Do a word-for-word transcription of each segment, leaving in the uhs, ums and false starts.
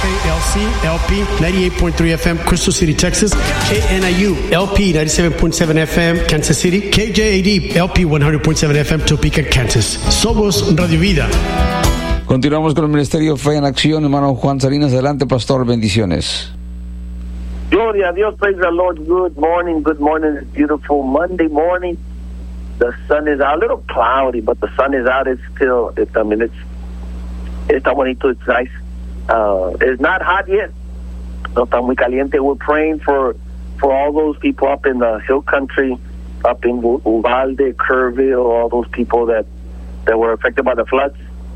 L C L P ninety-eight point three F M, Crystal City, Texas. K N I U L P ninety-seven point seven F M, Kansas City. K J A D L P one hundred point seven F M, Topeka, Kansas. Somos Radio Vida. Continuamos con el Ministerio Fe en Acción. Hermano Juan Salinas, adelante, pastor. Bendiciones. Gloria a Dios, praise the Lord. Good morning, good morning. It's beautiful Monday morning. The sun is out, a little cloudy, but the sun is out. It's still, it's, I mean, it's, está bonito, it's nice. Uh, it's not hot yet. No está muy caliente. We're praying for, for all those people up in the hill country, up in Uvalde, Kerrville, all those people that, that were affected by the floods.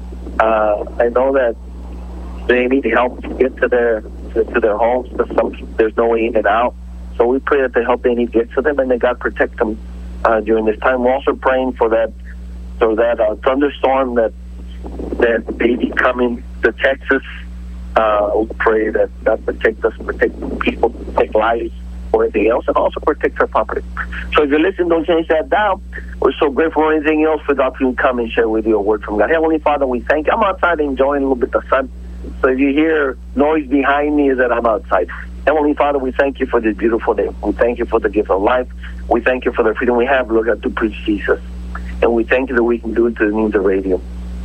Uh, I know that they need help to get to their to, to their homes, but some, there's no way in and out. So we pray that the help they need gets to them, and that God protect them uh, during this time. We're also praying for that for that uh, thunderstorm that that may be coming to Texas. Uh, we pray that God protect us, protect people, protect lives, or anything else, and also protect our property. So if you're listening, don't change that down. We're so grateful for anything else for God to come and share with you a word from God. Heavenly Father, we thank you. I'm outside enjoying a little bit of sun. So if you hear noise behind me, is that I'm outside. Heavenly Father, we thank you for this beautiful day. We thank you for the gift of life. We thank you for the freedom we have, Lord God, to preach Jesus. And we thank you that we can do it through the means of radio.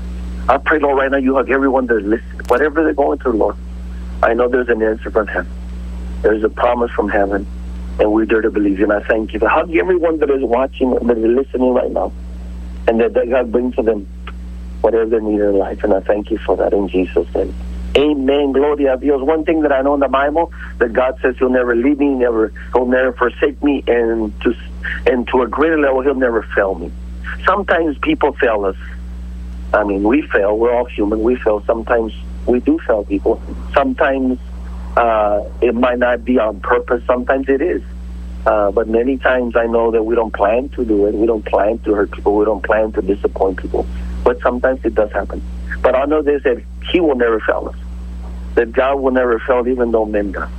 I pray, Lord, right now you hug everyone that's listening, whatever they're going through, Lord. I know there's an answer from heaven. There's a promise from heaven, and we're there to believe you. And I thank you. Hug everyone that is watching, that is listening right now, and that, that God brings to them whatever they need in life. And I thank you for that in Jesus' name. Amen. Gloria a Dios. One thing that I know in the Bible, that God says he'll never leave me, never, he'll never forsake me, and to, and to a greater level, he'll never fail me. Sometimes people fail us. I mean, we fail. We're all human. We fail. Sometimes we do fail people. Sometimes uh, it might not be on purpose. Sometimes it is. Uh, but many times I know that we don't plan to do it. We don't plan to hurt people. We don't plan to disappoint people. But sometimes it does happen. But I know this, that he will never fail us. That God will never fail, even though men do.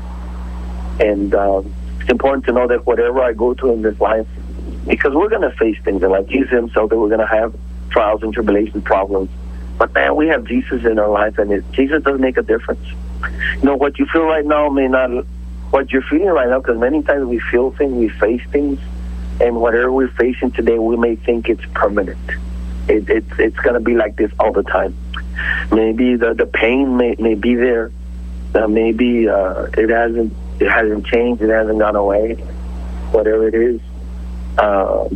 And uh, it's important to know that whatever I go through in this life, because we're going to face things in life. Jesus himself, that we're going to have trials and tribulations, problems. But man, we have Jesus in our life, and it, Jesus does make a difference. You know, what you feel right now may not, what you're feeling right now, because many times we feel things, we face things, and whatever we're facing today, we may think it's permanent. It, it, it's going to be like this all the time. Maybe the, the pain may, may be there. Uh, maybe uh, it hasn't it hasn't changed. It hasn't gone away. Whatever it is. Uh,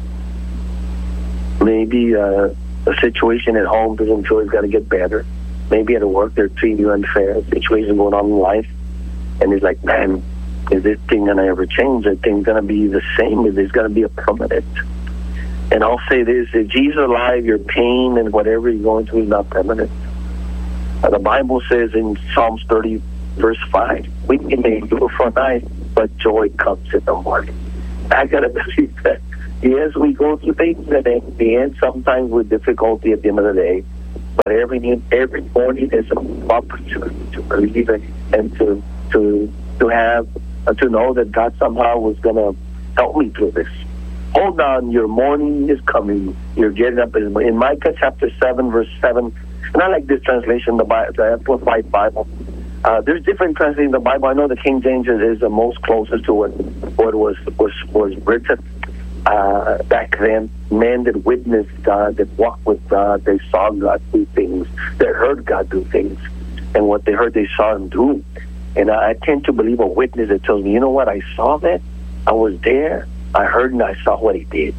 maybe uh, the situation at home doesn't feel it's got to get better. Maybe at work they're treating you unfair. Situation going on in life, and it's like, man, is this thing gonna ever change? Is thing gonna be the same? Is this gonna be a permanent? And I'll say this: if Jesus is alive, your pain and whatever you're going through is not permanent. Uh, the Bible says in Psalms thirty, verse five, "Weeping may endure for a night, but joy comes in the morning." I gotta believe that. Yes, we go through things at the end, sometimes with difficulty at the end of the day. But every every morning is an opportunity to believe it and to to to have uh, to know that God somehow was going to help me through this. Hold on, your morning is coming. You're getting up. In Micah chapter seven, verse seven, and I like this translation, the Bible, the Amplified Bible. Uh, there's different translations in the Bible. I know the King James is the most closest to what what was was was written. Uh, back then, men that witnessed God, that walked with God, they saw God do things, they heard God do things, and what they heard, they saw Him do. And I, I tend to believe a witness that tells me, you know what, I saw that, I was there, I heard and I saw what He did.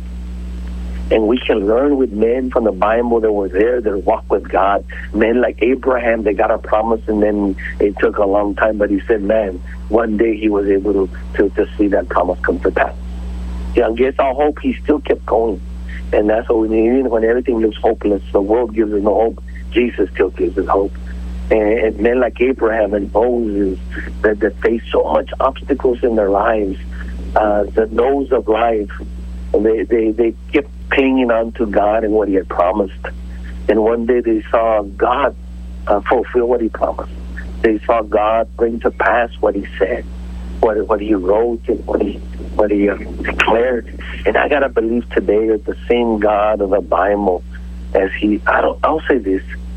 And we can learn with men from the Bible that were there, that walked with God. Men like Abraham, they got a promise, and then it took a long time, but he said, man, one day he was able to, to, to see that promise come to pass. Yeah, against our hope, he still kept going. And that's what we need. Even when everything looks hopeless, the world gives us no hope, Jesus still gives us hope. And, and men like Abraham and Moses that, that faced so much obstacles in their lives, uh, the nose of life, they, they, they kept clinging on to God and what He had promised. And one day they saw God uh, fulfill what He promised. They saw God bring to pass what He said, what, what He wrote, and what He what he uh, declared. And I gotta believe today that the same God of the Bible, as he, I don't, I'll say this,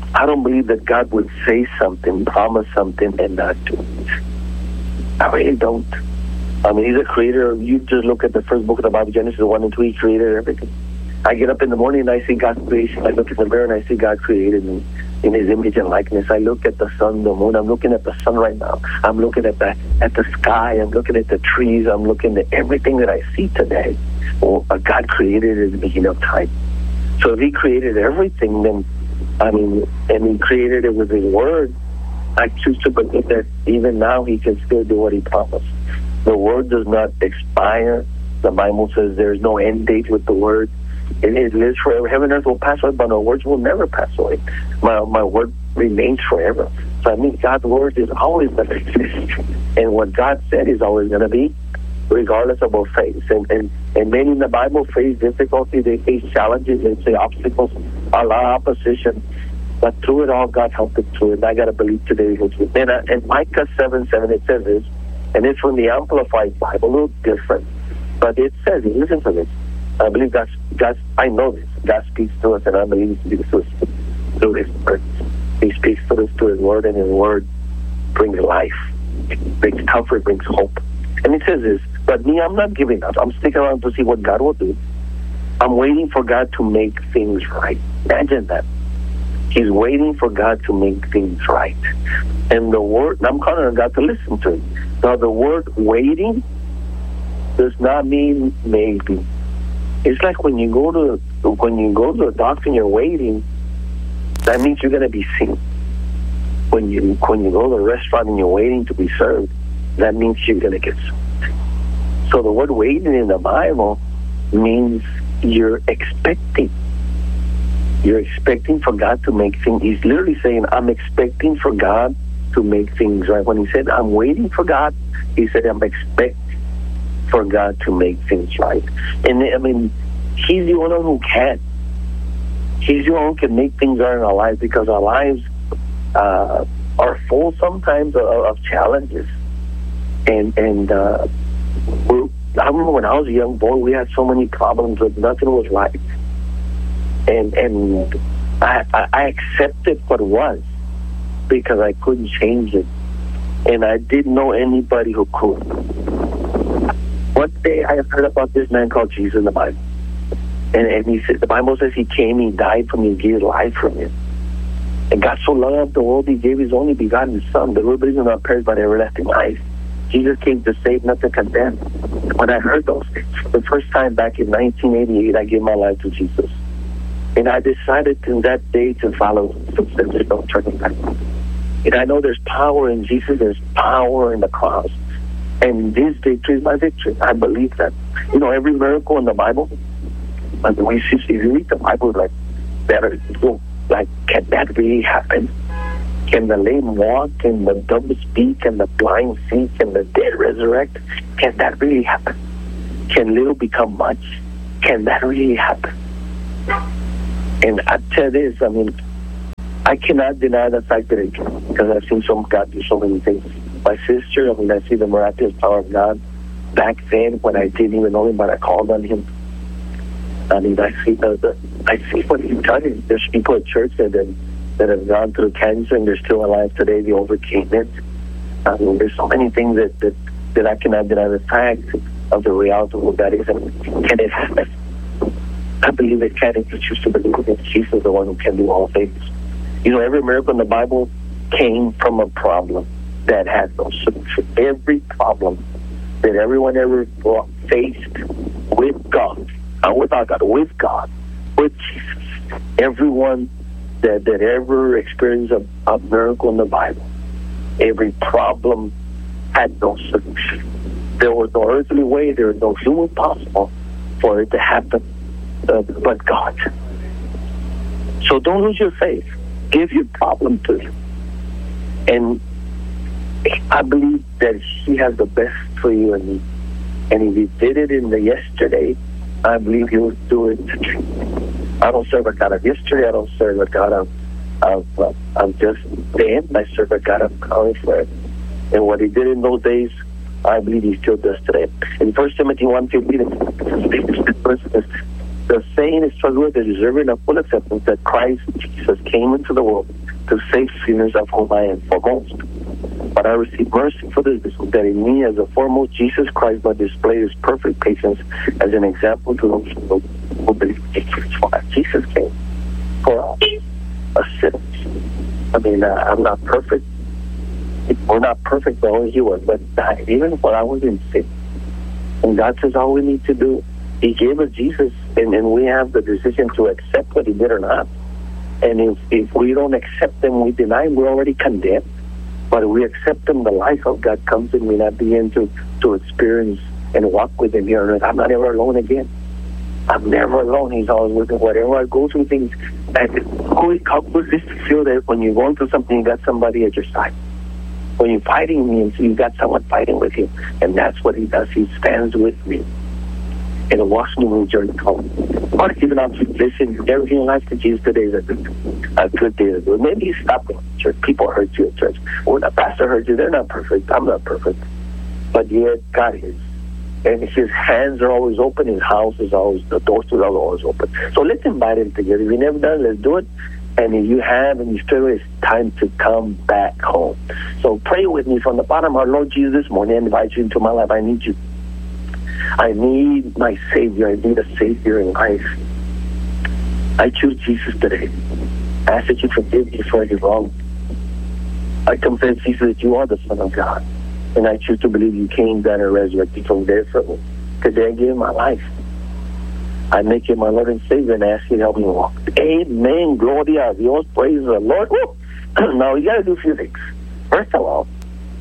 I don't believe that God would say something, promise something, and not do it. I really don't. I mean, He's a creator. You just look at the first book of the Bible, Genesis one and two, He created everything. I get up in the morning and I see God's creation. I look in the mirror and I see God created me in His image and likeness. I look at the sun, the moon. I'm looking at the sun right now. I'm looking at the at the sky. I'm looking at the trees. I'm looking at everything that I see today. Well, God created it at the beginning of time. So if He created everything, then, I mean, and He created it with His Word, I choose to believe that even now He can still do what He promised. The Word does not expire. The Bible says there's no end date with the Word. It, it lives forever. Heaven and earth will pass away, but our words will never pass away. My my word remains forever. So I mean, God's word is always going to exist. And what God said is always going to be, regardless of our faith. And, and, and many in the Bible face difficulty, they face challenges, they face obstacles, a lot of opposition. But through it all, God helped us through it. And I got to believe today. And, uh, and Micah seven seven, it says this, and it's from the Amplified Bible, a little different. But it says, listen to this. I believe God, God, I know this. God speaks to us, and I believe He speaks to us through His word. He speaks to us through His word, and His word brings life. It brings comfort, brings hope. And He says this, but me, I'm not giving up. I'm sticking around to see what God will do. I'm waiting for God to make things right. Imagine that. He's waiting for God to make things right. And the word, and I'm calling on God to listen to it. Now, the word waiting does not mean maybe. It's like when you go to when you go to a doctor and you're waiting, that means you're going to be seen. When you when you go to a restaurant and you're waiting to be served, that means you're going to get served. So the word waiting in the Bible means you're expecting. You're expecting for God to make things. He's literally saying, I'm expecting for God to make things right. When He said, I'm waiting for God, He said, I'm expecting for God to make things right. And I mean, He's the only one who can. He's the one who can make things right in our lives, because our lives uh, are full sometimes of, of challenges. And and uh, we're, I remember when I was a young boy, we had so many problems that nothing was right. And and I, I, I accepted what was, because I couldn't change it. And I didn't know anybody who could. One day I heard about this man called Jesus in the Bible. And, and he said, the Bible says He came, He died for me, He gave life for me. And God so loved the world, He gave His only begotten Son, that everybody will not perish but everlasting life. Jesus came to save, not to condemn. When I heard those things, for the first time back in nineteen eighty-eight, I gave my life to Jesus. And I decided in that day to follow His footsteps. There's no turning back. And I know there's power in Jesus, there's power in the cross. And this victory is my victory. I believe that. You know, every miracle in the Bible, and the way if you read the Bible, like, better, like, can that really happen? Can the lame walk? Can the dumb speak? Can the blind see? Can the dead resurrect? Can that really happen? Can little become much? Can that really happen? And I tell you this, I mean, I cannot deny the fact that it can, because I've seen some God do so many things. My sister, I mean, I see the miraculous power of God. Back then, when I didn't even know Him, but I called on Him. I mean, I see the, the I see what He's done. There's people at church that have, that have gone through cancer and they're still alive today. They overcame it. I mean, there's so many things that, that, that I cannot deny the fact of the reality of what that is. And can it happen? I believe it can. If you choose to believe that Jesus is the one who can do all things. You know, every miracle in the Bible came from a problem that had no solution. Every problem that everyone ever faced with God, not without God, with God, with Jesus, everyone that, that ever experienced a, a miracle in the Bible, every problem had no solution. There was no earthly way, there was no human possible for it to happen, uh, but God. So don't lose your faith. Give your problem to Him. And I believe that He has the best for you and me. And if He did it in the yesterday, I believe He will do it today. I don't serve a God of yesterday. I don't serve a God of, of, uh, of just then. I serve a God of current forever. And what He did in those days, I believe He still does today. In First Timothy one fifteen, the saying is trustworthy, deserving of full acceptance, that Christ Jesus came into the world to save sinners, of whom I am foremost. But I receive mercy for this, that in me as the foremost, Jesus Christ might display his perfect patience as an example to those who who believe Jesus came for us, us sinners. I mean, uh, I'm not perfect. We're not perfect, but only he was. But even when I was in sin, and God says all we need to do, he gave us Jesus, and, and we have the decision to accept what he did or not. And if, if we don't accept him, we deny him, we're already condemned. But if we accept him, the life of God comes in me, and I begin to, to experience and walk with him here on earth. I'm not ever alone again. I'm never alone. He's always with me. Whatever I go through things, and it always helps this to feel that when you're going through something, you got somebody at your side. When you're fighting me, you've got someone fighting with you. And that's what he does. He stands with me and walks me in the journey home. But even if you listen, everything in life to Jesus today is a good, a good day to do it. Maybe you stop going to church. People hurt you at church. Or the pastor hurt you. They're not perfect. I'm not perfect. But yet, God is. And his hands are always open. His house is always, the doors are always open. So let's invite him together. If you've never done it, let's do it. And if you have and you still, it's time to come back home. So pray with me from the bottom of our Lord Jesus this morning. I invite you into my life. I need you. I need my Savior. I need a Savior in life. I choose Jesus today. I ask that you forgive me for any wrong. I confess, Jesus, that you are the Son of God. And I choose to believe you came down and resurrected from there for me. Today I give you my life. I make you my Lord and Savior and ask you to help me walk. Amen. Gloria a Dios. Praise the Lord. Woo. Now you got to do a few things. First of all,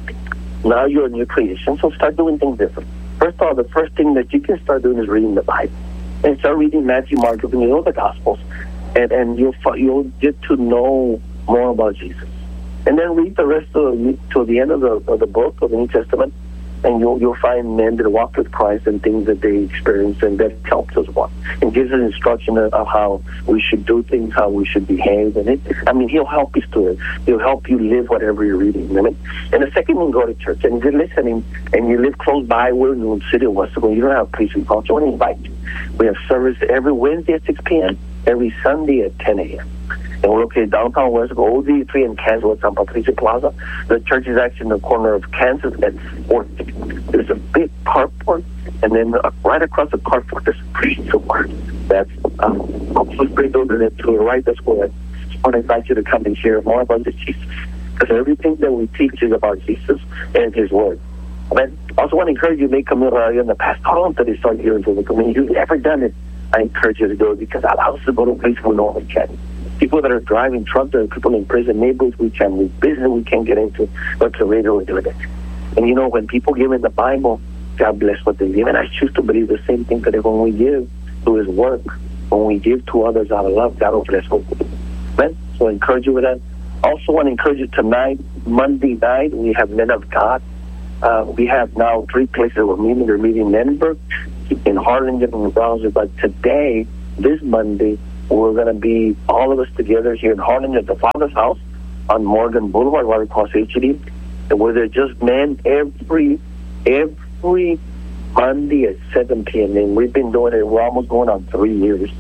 now you're a new creation, so start doing things different. First of all, the first thing that you can start doing is reading the Bible. And start reading Matthew, Mark, and you know the Gospels. And, and you'll, you'll get to know more about Jesus. And then read the rest of the, to the end of the, of the book of the New Testament, and you'll you'll find men that walk with Christ and things that they experience, and that helps us walk. And gives us instruction of how we should do things, how we should behave. And it, I mean, he'll help you to it. He'll help you live whatever you're reading. I mean, and the second one, go to church. And if you're listening and you live close by, we're in the city of Westerville, you don't have a place in culture, I want to invite you. We have service every Wednesday at six p.m., every Sunday at ten a.m. And we're located downtown West, O D three in Kansas, San Patricio Plaza. The church is actually in the corner of Kansas and fourth. There's a big carport, and then uh, right across the carport, there's a priest of word. That's um, hopefully pretty good. And to the right, that's where I want to invite you to come and hear more about the Jesus. Because everything that we teach is about Jesus and his word. Amen. I also want to encourage you to make community in the past. How long did they start hearing from the community? If you've ever done it, I encourage you to do it because it allows us to go to a place we normally can't. People that are driving trucks, there are people in prison, neighborhoods we can, with business we can't get into, but the radio we're doing it. And you know, when people give in the Bible, God bless what they give. And I choose to believe the same thing today. When we give to his work, when we give to others out of love, God will bless what we do. Amen? So I encourage you with that. Also want to encourage you tonight, Monday night, we have Men of God. Uh, we have now three places we're meeting. We're meeting in Edinburgh, in Harlingen, and Brownsville. But today, this Monday, we're going to be all of us together here in Harlingen at the Father's House on Morgan Boulevard, right across H D. And where they're just men every every Monday at seven p.m. And we've been doing it. We're almost going on three years.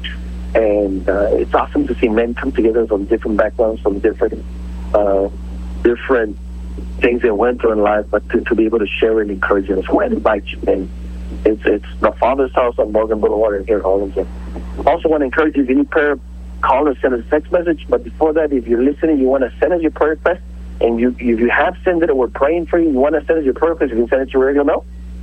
And uh, it's awesome to see men come together from different backgrounds, from different uh, different things they went through in life, but to, to be able to share and encourage them. So I invite you, men. It's, it's the Father's House on Morgan Boulevard here in Harlingen. Also want to encourage you, if you need prayer, call or send us a text message. But before that, if you're listening, you want to send us your prayer request, and you, if you have sent it or we're praying for you, you want to send us your prayer request, you can send it to your regular mail.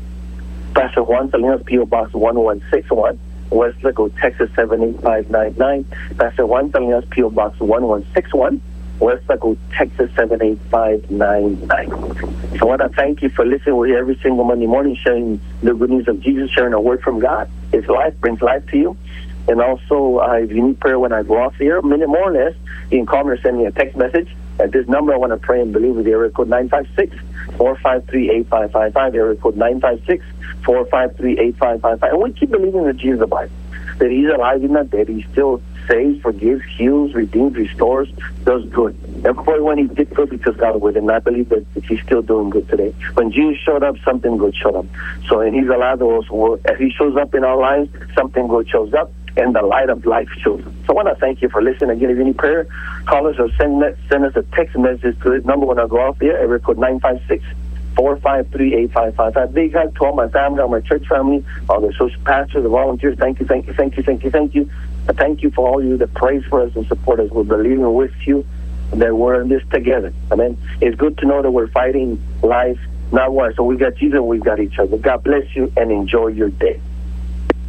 Pastor Juan Salinas, P O Box one one six one, Westlaco, Texas seven eight five nine nine. Pastor Juan Salinas, P O Box one one six one, Westlaco, Texas seven eight five nine nine. So I want to thank you for listening. We're here every single Monday morning sharing the good news of Jesus, sharing a word from God. His life brings life to you. And also, uh, if you need prayer when I go off here, a minute more or less, you can call me or send me a text message. At this number, I want to pray and believe with the area code nine five six, four five three, eight five five five, area code nine five six, four five three, eight five five five. And we keep believing that Jesus is the Bible, that he's alive, he's not dead. He still saves, forgives, heals, redeems, restores, does good. Everybody when he did good because God was with him. I believe that he's still doing good today. When Jesus showed up, something good showed up. So, and he's alive. Also, as he shows up in our lives, something good shows up. and the light of life shows up. So I want to thank you for listening. Again, if you need prayer, call us or send, send us a text message to this number when I go off here, area code nine five six, four five three, eight five five five. Big hug to all my family, all my church family, all the social pastors, the volunteers. Thank you, thank you, thank you, thank you, thank you. I thank you for all you that praise for us and support us. We're believing with you that we're in this together. Amen. It's good to know that we're fighting life, not war. So we got Jesus and we've got each other. God bless you and enjoy your day.